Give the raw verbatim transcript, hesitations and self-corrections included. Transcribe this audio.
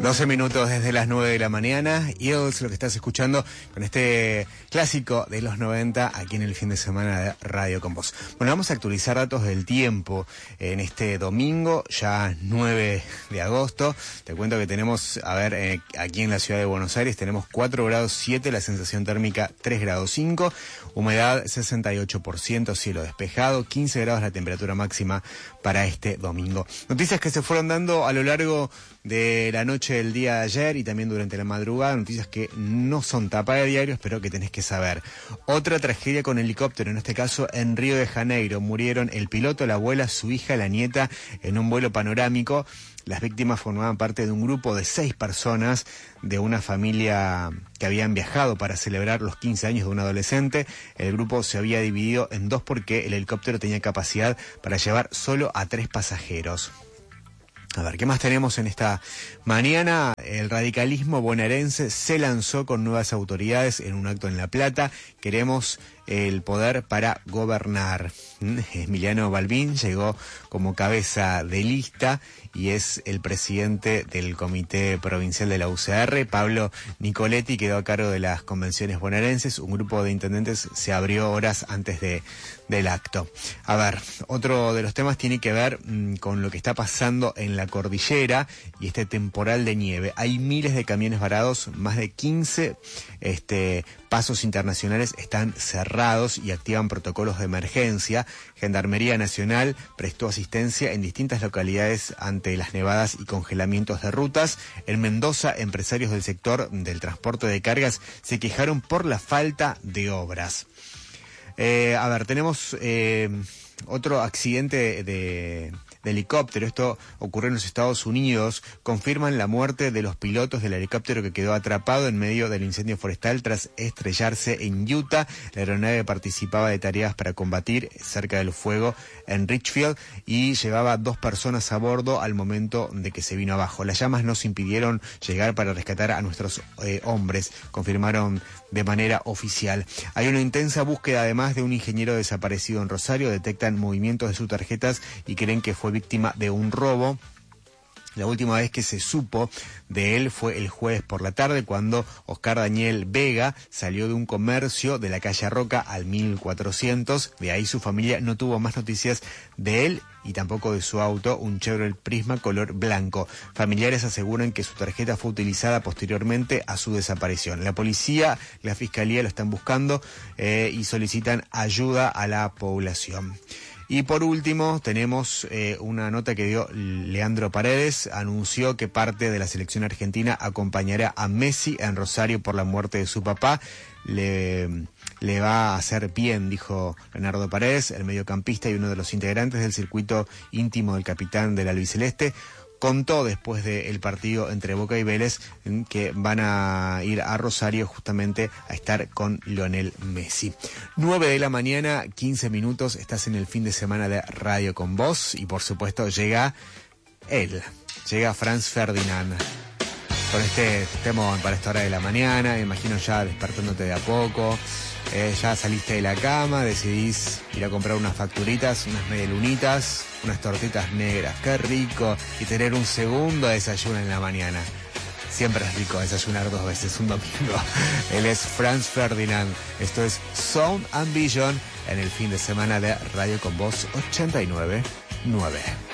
doce minutos desde las nueve de la mañana, y es lo que estás escuchando con este clásico de los noventa aquí en el fin de semana de Radio con Vos. Bueno, vamos a actualizar datos del tiempo en este domingo, ya nueve de agosto. Te cuento que tenemos, a ver, eh, aquí en la ciudad de Buenos Aires tenemos cuatro grados siete, la sensación térmica tres grados cinco, humedad sesenta y ocho por ciento, cielo despejado, quince grados la temperatura máxima para este domingo. Noticias que se fueron dando a lo largo de la noche del día de ayer y también durante la madrugada, noticias que no son tapa de diarios, pero que tenés que saber. Otra tragedia con helicóptero, en este caso en Río de Janeiro. Murieron el piloto, la abuela, su hija, la nieta, en un vuelo panorámico. Las víctimas formaban parte de un grupo de seis personas de una familia que habían viajado para celebrar los quince años de un adolescente. El grupo se había dividido en dos porque el helicóptero tenía capacidad para llevar solo a tres pasajeros. A ver, ¿qué más tenemos en esta mañana? El radicalismo bonaerense se lanzó con nuevas autoridades en un acto en La Plata. Queremos el poder para gobernar. Emiliano Balbín llegó como cabeza de lista y es el presidente del Comité Provincial de la U C R. Pablo Nicoletti quedó a cargo de las convenciones bonaerenses. Un grupo de intendentes se abrió horas antes de, del acto. A ver, otro de los temas tiene que ver mmm, con lo que está pasando en la cordillera y este temporal de nieve. Hay miles de camiones varados, más de quince este, pasos internacionales están cerrados y activan protocolos de emergencia. Gendarmería Nacional prestó asistencia en distintas localidades ante las nevadas y congelamientos de rutas. En Mendoza, empresarios del sector del transporte de cargas se quejaron por la falta de obras. Eh, a ver, tenemos eh, otro accidente de... de helicóptero. Esto ocurrió en los Estados Unidos. Confirman la muerte de los pilotos del helicóptero que quedó atrapado en medio del incendio forestal tras estrellarse en Utah. La aeronave participaba de tareas para combatir cerca del fuego en Richfield y llevaba dos personas a bordo al momento de que se vino abajo. Las llamas nos impidieron llegar para rescatar a nuestros eh, hombres, confirmaron de manera oficial. Hay una intensa búsqueda además de un ingeniero desaparecido en Rosario. Detectan movimientos de sus tarjetas y creen que fue víctima de un robo. La última vez que se supo de él fue el jueves por la tarde, cuando Oscar Daniel Vega salió de un comercio de la calle Roca al mil cuatrocientos. De ahí su familia no tuvo más noticias de él y tampoco de su auto, un Chevrolet Prisma color blanco. Familiares aseguran que su tarjeta fue utilizada posteriormente a su desaparición. La policía, la fiscalía lo están buscando eh, y solicitan ayuda a la población. Y por último tenemos eh, una nota que dio Leandro Paredes. Anunció que parte de la selección argentina acompañará a Messi en Rosario por la muerte de su papá. Le, le va a hacer bien, dijo Leonardo Paredes, el mediocampista y uno de los integrantes del circuito íntimo del capitán del albiceleste. Contó después del partido entre Boca y Vélez que van a ir a Rosario justamente a estar con Lionel Messi. nueve de la mañana, quince minutos, estás en el fin de semana de Radio con Vos y por supuesto llega él, llega Franz Ferdinand. Con este temón para esta hora de la mañana, me imagino ya despertándote de a poco, eh, ya saliste de la cama, decidís ir a comprar unas facturitas, unas medialunitas, unas tortitas negras, qué rico, y tener un segundo desayuno en la mañana. Siempre es rico desayunar dos veces un domingo. Él es Franz Ferdinand, esto es Sound and Vision en el fin de semana de Radio con Vos ochenta y nueve punto nueve.